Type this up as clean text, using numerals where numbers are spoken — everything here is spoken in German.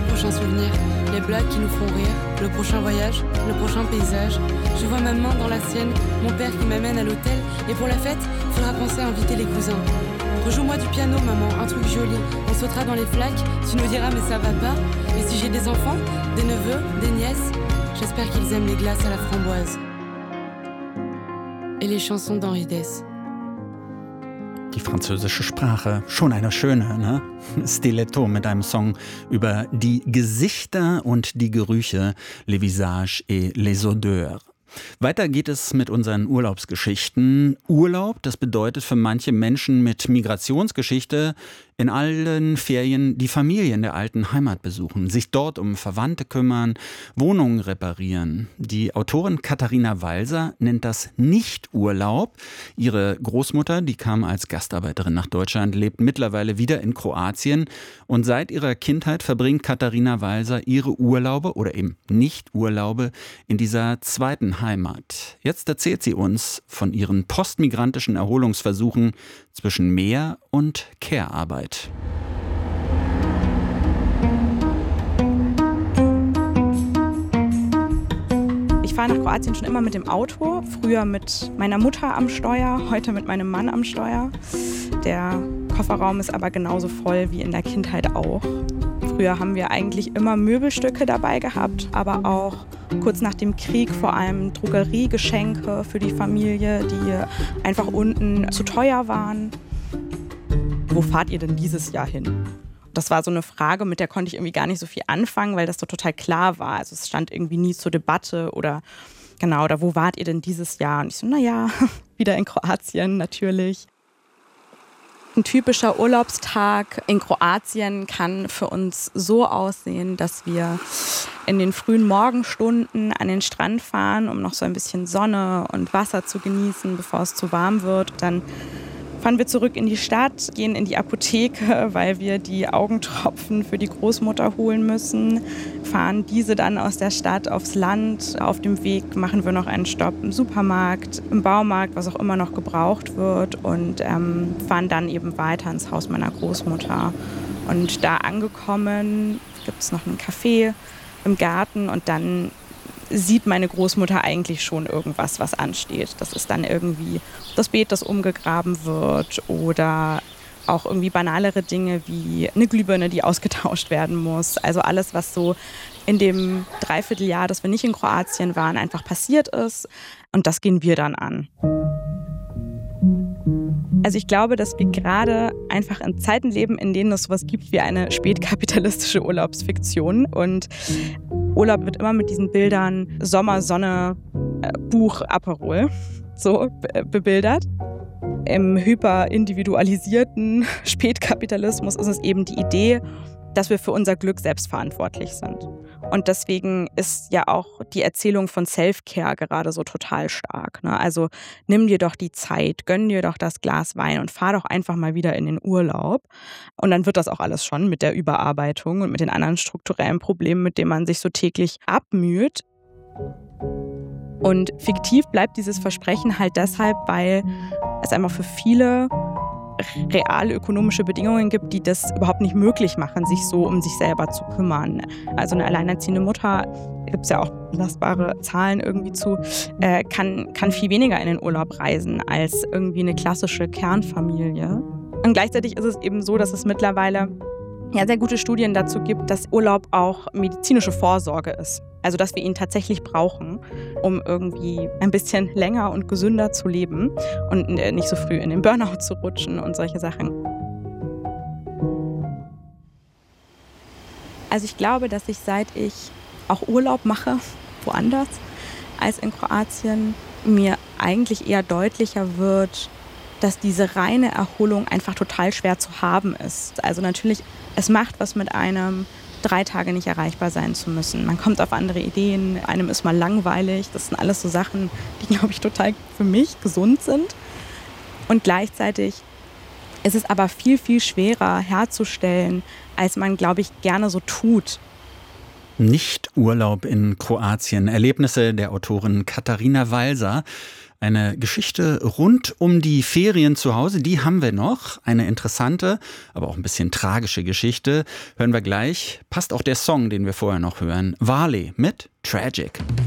prochain souvenir, les blagues qui nous font rire, le prochain voyage, le prochain paysage. Je vois ma main dans la sienne, mon père qui m'amène à l'hôtel. Et pour la fête, faudra penser à inviter les cousins. Rejoue-moi du piano, maman, un truc joli. On sautera dans les flaques, tu nous diras mais ça va pas. Et si j'ai des enfants, des neveux, des nièces, j'espère qu'ils aiment les glaces à la framboise. Et les chansons d'Henri Dess. Die französische Sprache, schon eine schöne, ne? Stiletto mit einem Song über die Gesichter und die Gerüche, les visages et les odeurs. Weiter geht es mit unseren Urlaubsgeschichten. Urlaub, das bedeutet für manche Menschen mit Migrationsgeschichte in allen Ferien die Familie in der alten Heimat besuchen, sich dort um Verwandte kümmern, Wohnungen reparieren. Die Autorin Katharina Walser nennt das Nicht-Urlaub. Ihre Großmutter, die kam als Gastarbeiterin nach Deutschland, lebt mittlerweile wieder in Kroatien. Und seit ihrer Kindheit verbringt Katharina Walser ihre Urlaube oder eben Nicht-Urlaube in dieser zweiten Heimat. Jetzt erzählt sie uns von ihren postmigrantischen Erholungsversuchen zwischen Meer- und Care-Arbeit. Ich fahre nach Kroatien schon immer mit dem Auto. Früher mit meiner Mutter am Steuer, heute mit meinem Mann am Steuer. Der Kofferraum ist aber genauso voll wie in der Kindheit auch. Früher haben wir eigentlich immer Möbelstücke dabei gehabt, aber auch kurz nach dem Krieg vor allem Drogeriegeschenke für die Familie, die einfach unten zu teuer waren. Wo fahrt ihr denn dieses Jahr hin? Das war so eine Frage, mit der konnte ich irgendwie gar nicht so viel anfangen, weil das so total klar war. Also es stand irgendwie nie zur Debatte oder wo wart ihr denn dieses Jahr? Und ich so, wieder in Kroatien natürlich. Ein typischer Urlaubstag in Kroatien kann für uns so aussehen, dass wir in den frühen Morgenstunden an den Strand fahren, um noch so ein bisschen Sonne und Wasser zu genießen, bevor es zu warm wird. Dann fahren wir zurück in die Stadt, gehen in die Apotheke, weil wir die Augentropfen für die Großmutter holen müssen, fahren diese dann aus der Stadt aufs Land. Auf dem Weg machen wir noch einen Stopp im Supermarkt, im Baumarkt, was auch immer noch gebraucht wird und fahren dann eben weiter ins Haus meiner Großmutter. Und da angekommen gibt es noch ein Café im Garten und dann sieht meine Großmutter eigentlich schon irgendwas, was ansteht. Das ist dann irgendwie das Beet, das umgegraben wird oder auch irgendwie banalere Dinge wie eine Glühbirne, die ausgetauscht werden muss. Also alles, was so in dem Dreivierteljahr, das wir nicht in Kroatien waren, einfach passiert ist. Und das gehen wir dann an. Also ich glaube, dass wir gerade einfach in Zeiten leben, in denen es sowas gibt wie eine spätkapitalistische Urlaubsfiktion. Und Urlaub wird immer mit diesen Bildern Sommer, Sonne, Buch, Aperol so bebildert. Im hyperindividualisierten Spätkapitalismus ist es eben die Idee, dass wir für unser Glück selbst verantwortlich sind. Und deswegen ist ja auch die Erzählung von Self-Care gerade so total stark. Ne? Also nimm dir doch die Zeit, gönn dir doch das Glas Wein und fahr doch einfach mal wieder in den Urlaub. Und dann wird das auch alles schon mit der Überarbeitung und mit den anderen strukturellen Problemen, mit denen man sich so täglich abmüht. Und fiktiv bleibt dieses Versprechen halt deshalb, weil es einfach für viele reale ökonomische Bedingungen gibt, die das überhaupt nicht möglich machen, sich so um sich selber zu kümmern. Also eine alleinerziehende Mutter, gibt es ja auch belastbare Zahlen irgendwie zu, kann viel weniger in den Urlaub reisen als irgendwie eine klassische Kernfamilie. Und gleichzeitig ist es eben so, dass es mittlerweile sehr gute Studien dazu gibt, dass Urlaub auch medizinische Vorsorge ist. Also dass wir ihn tatsächlich brauchen, um irgendwie ein bisschen länger und gesünder zu leben und nicht so früh in den Burnout zu rutschen und solche Sachen. Also ich glaube, dass ich, seit ich auch Urlaub mache, woanders als in Kroatien, mir eigentlich eher deutlicher wird, dass diese reine Erholung einfach total schwer zu haben ist. Also natürlich, es macht was mit einem, 3 Tage nicht erreichbar sein zu müssen. Man kommt auf andere Ideen, einem ist mal langweilig. Das sind alles so Sachen, die, glaube ich, total für mich gesund sind. Und gleichzeitig ist es aber viel, viel schwerer herzustellen, als man, glaube ich, gerne so tut. Nicht Urlaub in Kroatien. Erlebnisse der Autorin Katharina Walser. Eine Geschichte rund um die Ferien zu Hause, die haben wir noch. Eine interessante, aber auch ein bisschen tragische Geschichte. Hören wir gleich. Passt auch der Song, den wir vorher noch hören. Wale mit Tragic.